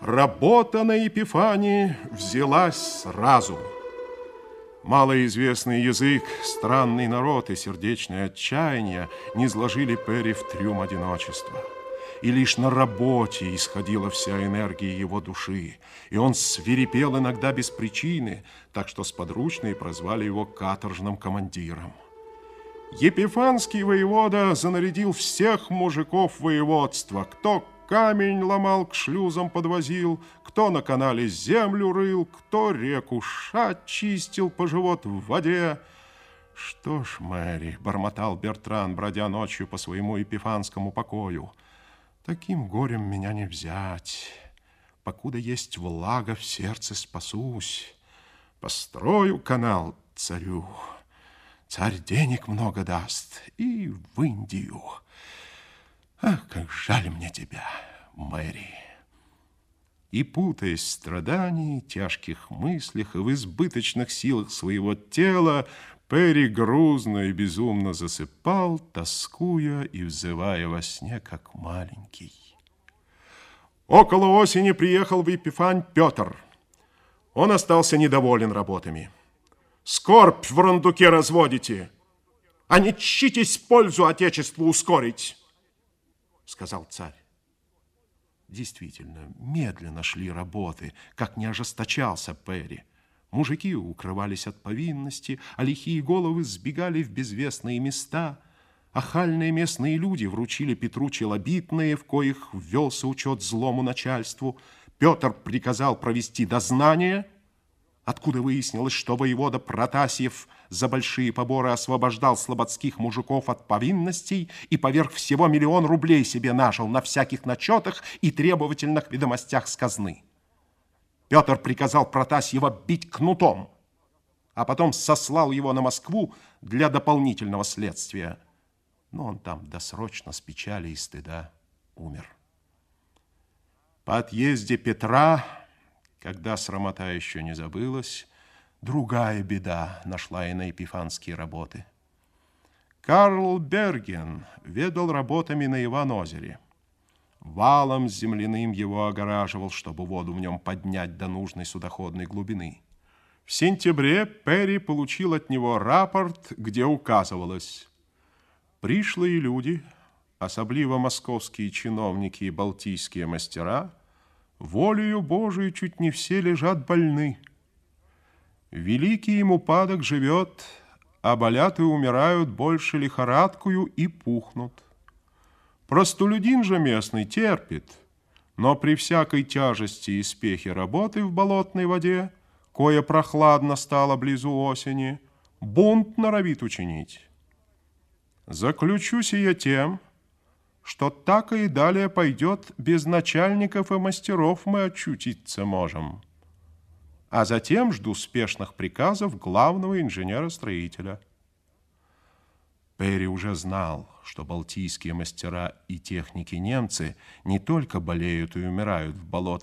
Работа на Епифании взялась сразу. Малоизвестный язык, странный народ и сердечное отчаяние низложили Перри в трюм одиночества. И лишь на работе исходила вся энергия его души, и он свирепел иногда без причины, так что сподручные прозвали его каторжным командиром. Епифанский воевода занарядил всех мужиков воеводства, кто камень ломал, к шлюзам подвозил, кто на канале землю рыл, кто реку шат чистил по живот в воде. Что ж, Мэри, бормотал Бертран, бродя ночью по своему епифанскому покою, таким горем меня не взять. Покуда есть влага, в сердце спасусь. Построю канал царю. Царь денег много даст и в Индию. Ах, как жаль мне тебя, Мэри. И, путаясь в страдании, тяжких мыслях и в избыточных силах своего тела, Перри грузно и безумно засыпал, тоскуя и взывая во сне, как маленький. Около осени приехал в Епифань Петр. Он остался недоволен работами. «Скорбь в рундуке разводите, а не чтитесь пользу Отечеству ускорить», — сказал царь. Действительно, медленно шли работы, как не ожесточался Перри. Мужики укрывались от повинности, а лихие головы сбегали в безвестные места. Охальные местные люди вручили Петру челобитные, в коих ввелся учет злому начальству. Петр приказал провести дознание, откуда выяснилось, что воевода Протасьев за большие поборы освобождал слободских мужиков от повинностей и поверх всего 1 000 000 рублей себе нажил на всяких начетах и требовательных ведомостях с казны. Петр приказал Протасьева бить кнутом, а потом сослал его на Москву для дополнительного следствия. Но он там досрочно с печали и стыда умер. По отъезде Петра, когда срамота еще не забылась, другая беда нашла и на епифанские работы. Карл Берген ведал работами на Иван-озере. Валом земляным его огораживал, чтобы воду в нем поднять до нужной судоходной глубины. В сентябре Перри получил от него рапорт, где указывалось: пришлые люди, особливо московские чиновники и балтийские мастера, волею Божию чуть не все лежат больны. Великий им упадок живет, а болят и умирают больше лихорадкою и пухнут. Простолюдин же местный терпит, но при всякой тяжести и спехе работы в болотной воде, кое прохладно стало близу осени, бунт норовит учинить. Заключу сие тем, что так и далее пойдет, без начальников и мастеров мы очутиться можем. А затем жду спешных приказов главного инженера-строителя. Перри уже знал, что балтийские мастера и техники-немцы не только болеют и умирают в болотах,